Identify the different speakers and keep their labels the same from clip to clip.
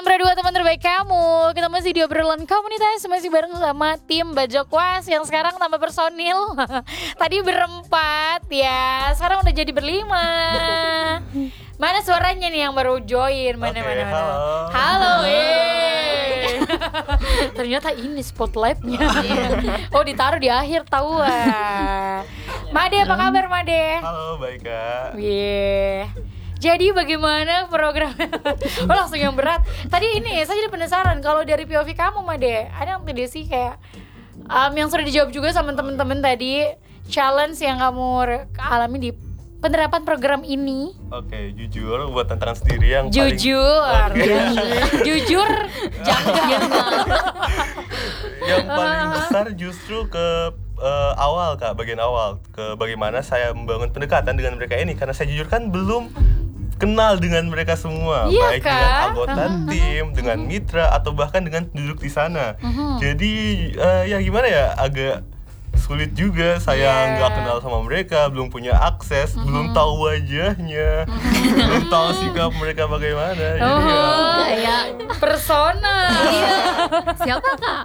Speaker 1: Mantra 2 teman terbaik kamu. Kita masih di obrolan komunitas, masih bareng sama tim Bajokwas yang sekarang tambah personil. Tadi berempat ya, sekarang udah jadi berlima. Mana suaranya nih yang baru join? Mana. Halo. Ternyata ini spotlightnya. Oh, ditaruh di akhir tahu. Made, apa kabar Made?
Speaker 2: Halo, baik Kak.
Speaker 1: Jadi bagaimana program? Oh, langsung yang berat. Tadi ini saya jadi penasaran kalau dari POV kamu Made, ada yang tidak sih kayak yang sudah dijawab juga sama temen-temen tadi, challenge yang kamu alami di penerapan program ini?
Speaker 2: Oke, jujur buat tantangan sendiri yang
Speaker 1: jujur jangan
Speaker 2: yang paling besar justru ke awal Kak, bagian awal ke bagaimana saya membangun pendekatan dengan mereka ini, karena saya jujur kan belum kenal dengan mereka semua,
Speaker 1: iya,
Speaker 2: baik
Speaker 1: Kak?
Speaker 2: dengan anggota tim, dengan mitra atau bahkan dengan penduduk di sana. Jadi ya gimana ya, agak sulit juga, saya nggak kenal sama mereka, belum punya akses, belum tahu wajahnya, belum tahu sikap mereka bagaimana. Jadi ya
Speaker 1: kayak persona.
Speaker 3: Siapa Kak?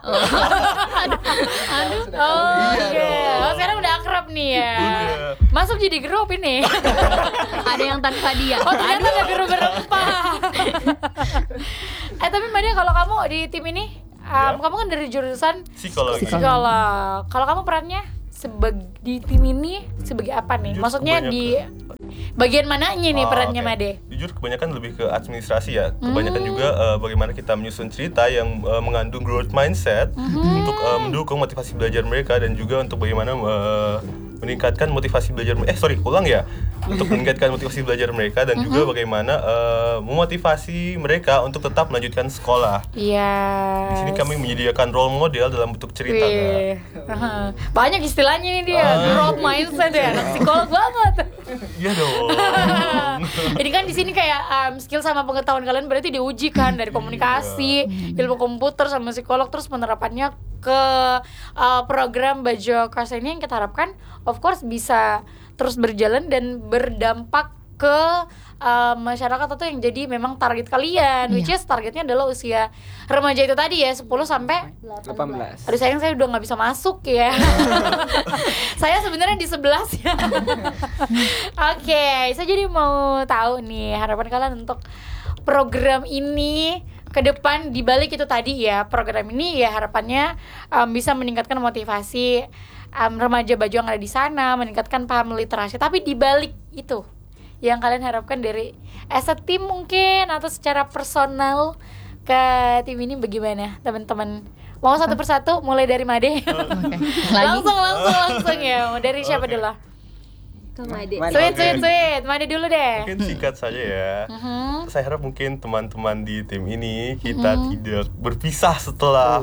Speaker 1: Oke. Oh, sekarang udah akrab nih ya.
Speaker 2: udah.
Speaker 1: Masuk jadi grup ini.
Speaker 3: Ada yang tanpa dia.
Speaker 1: Oh, ternyata ada grup berempat. Tapi Madia, kalau kamu di tim ini, kamu kan dari jurusan
Speaker 2: Psikologi.
Speaker 1: psikolog. Kalau kamu perannya di tim ini sebagai apa nih?
Speaker 2: Jujur,
Speaker 1: Maksudnya di bagian mananya nih perannya
Speaker 2: oke.
Speaker 1: Made?
Speaker 2: Jujur kebanyakan lebih ke administrasi ya. Kebanyakan juga bagaimana kita menyusun cerita yang mengandung growth mindset untuk mendukung motivasi belajar mereka, dan juga untuk bagaimana meningkatkan motivasi belajar untuk meningkatkan motivasi belajar mereka, dan juga bagaimana memotivasi mereka untuk tetap melanjutkan sekolah.
Speaker 1: Iya.
Speaker 2: Di sini kami menyediakan role model dalam bentuk cerita. Kak.
Speaker 1: Banyak istilahnya nih dia, growth mindset ya, anak psikolog banget.
Speaker 2: Iya dong.
Speaker 1: Jadi kan di sini kayak skill sama pengetahuan kalian berarti diuji kan, dari komunikasi, ilmu komputer sama psikolog, terus penerapannya ke program Bajokwas ini yang kita harapkan of course bisa terus berjalan dan berdampak ke masyarakat, atau yang jadi memang target kalian, which is targetnya adalah usia remaja itu tadi ya, 10 sampai
Speaker 4: 18.
Speaker 1: Aduh sayang, saya udah gak bisa masuk ya. Saya sebenarnya di 11 ya. Oke, saya jadi mau tahu nih harapan kalian untuk program ini ke depan. Di balik itu tadi ya, program ini ya harapannya bisa meningkatkan motivasi remaja Bajo yang ada di sana, meningkatkan paham literasi. Tapi di balik itu yang kalian harapkan dari as a team mungkin, atau secara personal ke tim ini bagaimana teman-teman? Mau satu persatu mulai dari Made. langsung ya. Mau dari siapa dulu?
Speaker 3: Made.
Speaker 1: Sweet. Made dulu deh.
Speaker 2: Mungkin singkat saja ya. Saya harap mungkin teman-teman di tim ini kita tidak berpisah setelah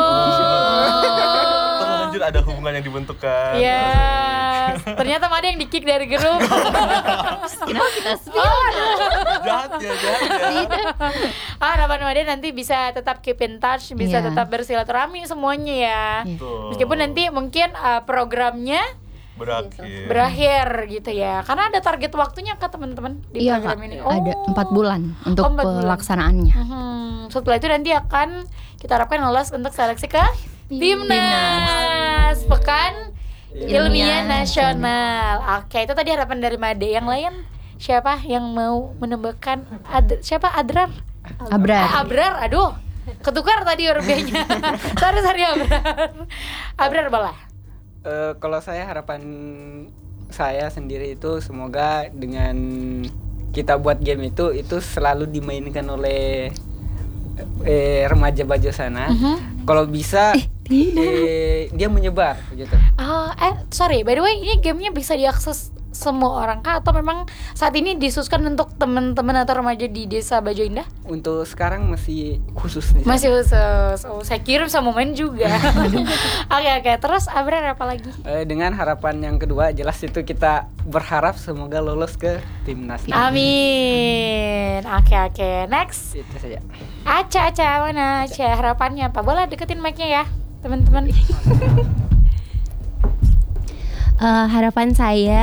Speaker 2: terlanjur ada hubungan yang dibentukkan.
Speaker 1: Yes. Ternyata Made yang di-kick dari grup.
Speaker 3: Kenapa kita spill?
Speaker 2: Jahat ya.
Speaker 1: Harapan Made nanti bisa tetap keep in touch, bisa tetap bersilaturahmi semuanya ya. Meskipun nanti mungkin programnya berakhir gitu ya, karena ada target waktunya Kak teman-teman di program ini.
Speaker 3: Ada 4 bulan untuk pelaksanaannya.
Speaker 1: Setelah itu nanti akan kita harapkan lolos untuk seleksi ke Timnas Pekan Ilmiah Nasional. Oke, itu tadi harapan dari Made. Yang lain siapa yang mau menambahkan? Abrar. Aduh, ketukar tadi huruf-nya. Sorry Abrar bola.
Speaker 4: Kalau saya, harapan saya sendiri itu semoga dengan kita buat game itu selalu dimainkan oleh remaja Bajo sana. Kalau bisa dia menyebar gitu.
Speaker 1: Sorry, by the way, ini gamenya bisa diakses semua orang kah, atau memang saat ini dikhususkan untuk teman-teman atau remaja di Desa Bajo Indah?
Speaker 4: Untuk sekarang masih khusus nih.
Speaker 1: Masih khusus. Oh, saya kirim sama main juga. Oke. Terus Abrar apa lagi?
Speaker 4: Dengan harapan yang kedua, jelas itu kita berharap semoga lolos ke Timnas.
Speaker 1: Amin. Oke. Next.
Speaker 4: Itu saja.
Speaker 1: Aca mana? Aca, harapannya apa? Boleh deketin mic-nya ya, teman-teman.
Speaker 5: Harapan saya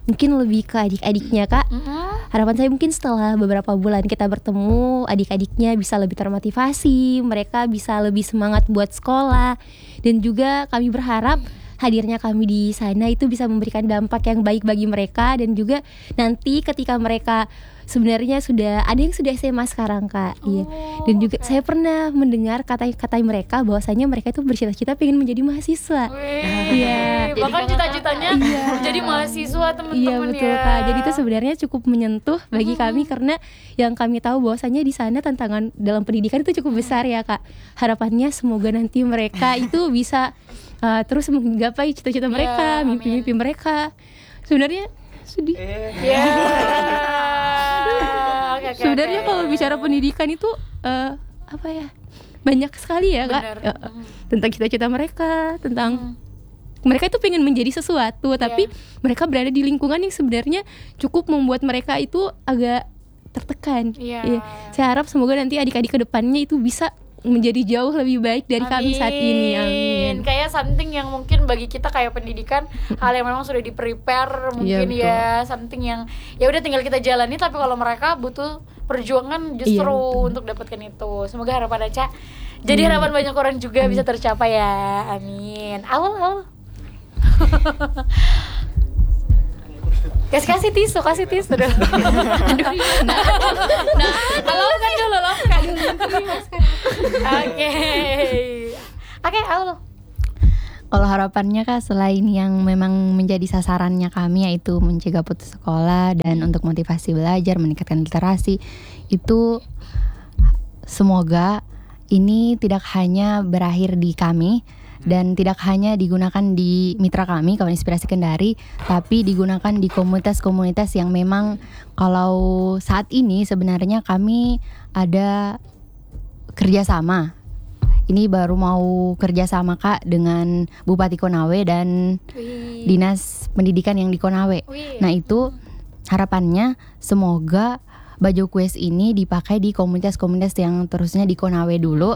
Speaker 5: mungkin lebih ke adik-adiknya Kak. Harapan saya mungkin setelah beberapa bulan kita bertemu, adik-adiknya bisa lebih termotivasi, mereka bisa lebih semangat buat sekolah. Dan juga kami berharap hadirnya kami di sana itu bisa memberikan dampak yang baik bagi mereka. Dan juga nanti ketika mereka sebenarnya sudah ada yang sudah SMA sekarang Kak. Iya. Dan juga saya pernah mendengar kata-kata mereka bahwasanya mereka itu bercita-cita pengen menjadi mahasiswa. Iya.
Speaker 1: Bahkan cita-citanya jadi mahasiswa teman-teman
Speaker 5: Iya betul
Speaker 1: ya.
Speaker 5: Kak. Jadi itu sebenarnya cukup menyentuh bagi kami karena yang kami tahu bahwasanya di sana tantangan dalam pendidikan itu cukup besar ya Kak. Harapannya semoga nanti mereka itu bisa terus menggapai cita-cita mereka, mimpi-mimpi mereka. Sebenarnya sedih. Sebenarnya kalau bicara pendidikan itu apa ya? Banyak sekali ya Kak. Tentang cita-cita mereka, tentang mereka itu pengen menjadi sesuatu, tapi mereka berada di lingkungan yang sebenarnya cukup membuat mereka itu agak tertekan. Iya. Saya harap semoga nanti adik-adik kedepannya itu bisa menjadi jauh lebih baik dari kami saat ini. Amin.
Speaker 1: Kayak something yang mungkin bagi kita kayak pendidikan hal yang memang sudah di-prepare mungkin something yang ya udah tinggal kita jalani, tapi kalau mereka butuh perjuangan justru untuk dapatkan itu. Semoga harapan Aca jadi harapan banyak orang juga bisa tercapai ya. Amin. Awal. Kasih tisu dulu. Aduh, lofkan dulu. Oke, Aul.
Speaker 3: Kalau harapannya Kak, selain yang memang menjadi sasarannya kami yaitu mencegah putus sekolah dan untuk motivasi belajar, meningkatkan literasi, itu semoga ini tidak hanya berakhir di kami dan tidak hanya digunakan di mitra kami, Kawan Inspirasi Kendari, tapi digunakan di komunitas-komunitas yang memang kalau saat ini sebenarnya kami ada kerjasama. Ini baru mau kerjasama Kak dengan Bupati Konawe dan Dinas Pendidikan yang di Konawe. Nah itu harapannya semoga Bajo Quest ini dipakai di komunitas-komunitas yang terusnya di Konawe dulu.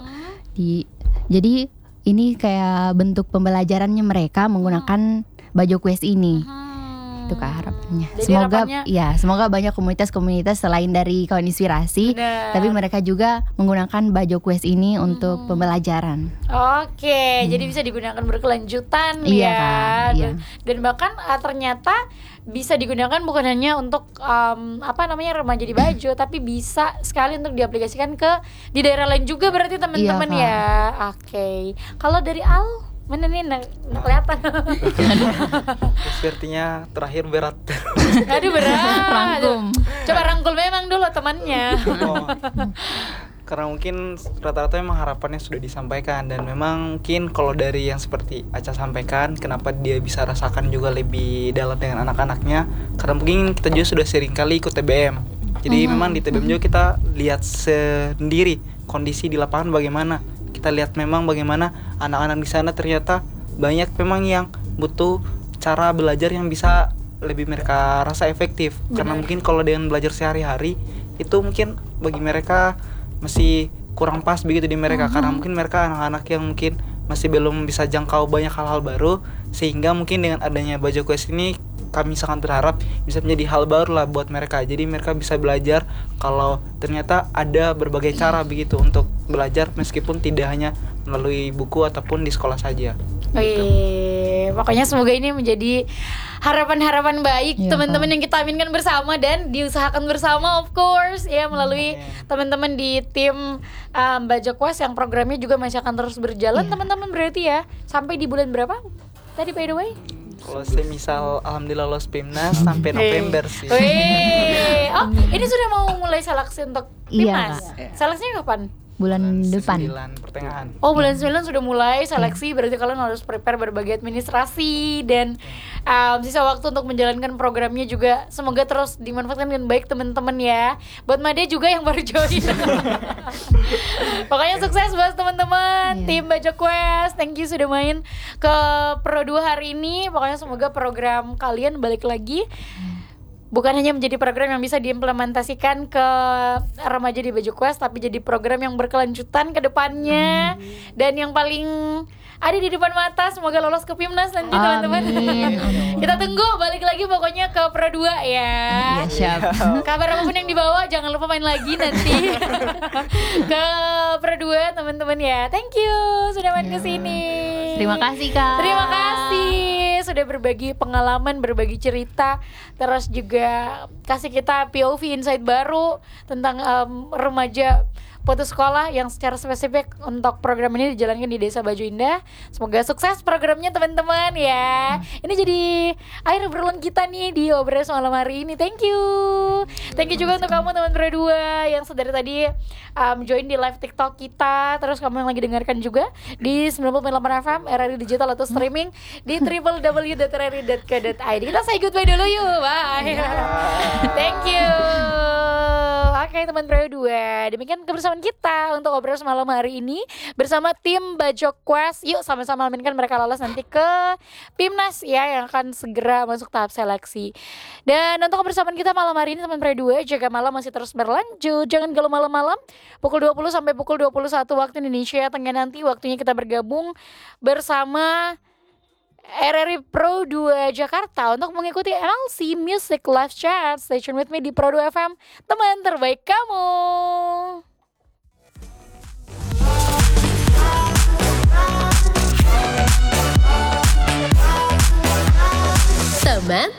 Speaker 3: Jadi ini kayak bentuk pembelajarannya mereka menggunakan Bajo Quest ini. Itu Kak harapannya.
Speaker 1: Jadi
Speaker 3: Semoga
Speaker 1: harapannya,
Speaker 3: semoga banyak komunitas-komunitas selain dari Kawan Inspirasi, tapi mereka juga menggunakan Bajo Quest ini untuk pembelajaran.
Speaker 1: Oke, jadi bisa digunakan berkelanjutan
Speaker 3: Iya,
Speaker 1: ya.
Speaker 3: Kak, iya.
Speaker 1: Dan bahkan ternyata bisa digunakan bukan hanya untuk remaja di Bajo, tapi bisa sekali untuk diaplikasikan ke di daerah lain juga berarti teman-teman
Speaker 3: Iya,
Speaker 1: ya. Oke. Kalau dari Al, mana nih nggak kelihatan?
Speaker 4: Sepertinya terakhir berat.
Speaker 1: Aduh berat.
Speaker 3: Rangkum.
Speaker 1: Coba rangkul memang dulu temannya.
Speaker 4: Karena mungkin rata-rata memang harapannya sudah disampaikan, dan memang mungkin kalau dari yang seperti Aca sampaikan, kenapa dia bisa rasakan juga lebih dalam dengan anak-anaknya, karena mungkin kita juga sudah sering kali ikut TBM. Jadi memang di TBM juga kita lihat sendiri kondisi di lapangan bagaimana. Kita lihat memang bagaimana anak-anak di sana ternyata banyak memang yang butuh cara belajar yang bisa lebih mereka rasa efektif. Karena mungkin kalau dengan belajar sehari-hari itu mungkin bagi mereka masih kurang pas begitu di mereka, karena mungkin mereka anak-anak yang mungkin masih belum bisa jangkau banyak hal-hal baru, sehingga mungkin dengan adanya Bajo Quest ini kami sangat berharap bisa menjadi hal baru lah buat mereka. Jadi mereka bisa belajar kalau ternyata ada berbagai cara begitu untuk belajar, meskipun tidak hanya melalui buku ataupun di sekolah saja.
Speaker 1: Pokoknya semoga ini menjadi harapan-harapan baik teman-teman yang kita aminkan bersama dan diusahakan bersama, of course ya, melalui teman-teman di tim Bajo Quest yang programnya juga masih akan terus berjalan teman-teman, berarti ya sampai di bulan berapa tadi by the way?
Speaker 4: Kalau semisal alhamdulillah lolos PIMNAS sampai November sih.
Speaker 1: Oh, ini sudah mau mulai seleksi untuk PIMNAS. Seleksinya kapan?
Speaker 3: Bulan depan.
Speaker 4: 9 pertengahan.
Speaker 1: Oh, bulan 9 sudah mulai seleksi, berarti kalian harus prepare berbagai administrasi dan sisa waktu untuk menjalankan programnya juga. Semoga terus dimanfaatkan dengan baik teman-teman ya. Buat Made juga yang baru join. Pokoknya sukses buat teman-teman tim Bajo Quest. Thank you sudah main ke Pro 2 hari ini. Pokoknya semoga program kalian balik lagi bukan hanya menjadi program yang bisa diimplementasikan ke remaja di Baju Quest, tapi jadi program yang berkelanjutan ke depannya. Dan yang paling ada di depan mata, semoga lolos ke PIMNAS nanti teman-teman. Kita tunggu, balik lagi pokoknya ke Pro 2 ya.
Speaker 3: Iya, siap.
Speaker 1: Kabar apapun yang dibawa jangan lupa main lagi nanti ke Pro 2 teman-teman ya. Thank you sudah main ke sini.
Speaker 3: Terima kasih Kak.
Speaker 1: Terima kasih sudah berbagi pengalaman, berbagi cerita, terus juga kasih kita POV insight baru tentang remaja putus sekolah yang secara spesifik untuk program ini dijalankan di Desa Baju Indah. Semoga sukses programnya teman-teman ya. Ini jadi akhir obrolan kita nih di Obras malam hari ini. Thank you. Thank you juga untuk kamu teman berdua yang sedari tadi join di live TikTok kita. Terus kamu yang lagi dengarkan juga di 90.8 FM RRI Digital atau streaming di www.rri.co.id. Kita say goodbye dulu yuk. Bye. Thank you. Oke teman berdua, demikian kebersamaan kita untuk Obras malam hari ini bersama tim Baju Quest. Yuk sama-sama aminkan mereka lolos nanti ke PIMNAS ya, yang akan segera masuk tahap seleksi. Dan untuk kebersamaan kita malam hari ini teman berdua, jaga malam masih terus berlanjut. Jangan galau malam-malam, pukul 20 sampai pukul 21 waktu Indonesia Tengah nanti waktunya kita bergabung bersama RRI Pro 2 Jakarta untuk mengikuti MLC Music Live Chat. Stay tune with me di Pro 2 FM, teman terbaik kamu.
Speaker 6: Teman